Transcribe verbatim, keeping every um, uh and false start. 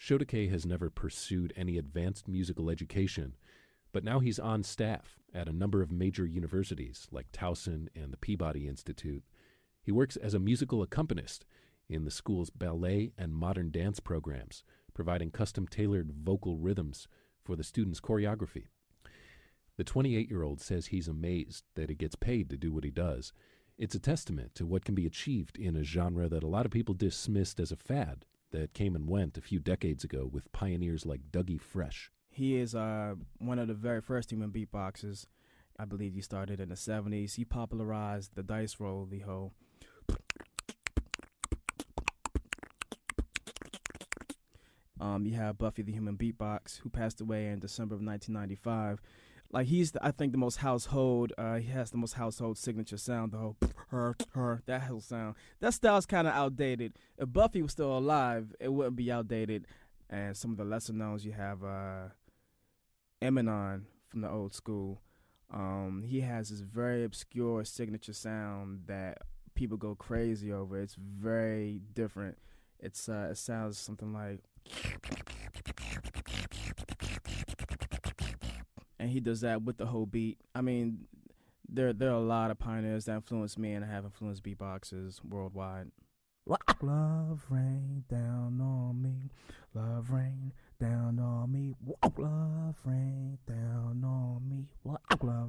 Shodake has never pursued any advanced musical education, but now he's on staff at a number of major universities like Towson and the Peabody Institute. He works as a musical accompanist in the school's ballet and modern dance programs, providing custom-tailored vocal rhythms for the students' choreography. The twenty-eight-year-old says he's amazed that he gets paid to do what he does. It's a testament to what can be achieved in a genre that a lot of people dismissed as a fad that came and went a few decades ago with pioneers like Dougie Fresh. He is uh, one of the very first human beatboxers. I believe he started in the seventies. He popularized the dice roll, the whole. Um, you have Buffy the Human Beatbox, who passed away in December of nineteen ninety-five. Like, he's, the, I think, the most household, uh, he has the most household signature sound, the whole her, her, that whole sound. That style's kind of outdated. If Buffy was still alive, it wouldn't be outdated. And some of the lesser knowns, you have uh, Eminem from the old school. Um, he has this very obscure signature sound that people go crazy over. It's very different. It's uh, it sounds something like, and he does that with the whole beat. I mean, there there are a lot of pioneers that influenced me and have influenced beatboxers worldwide. Love rain down on me, love rain down on me, love rain down on me, love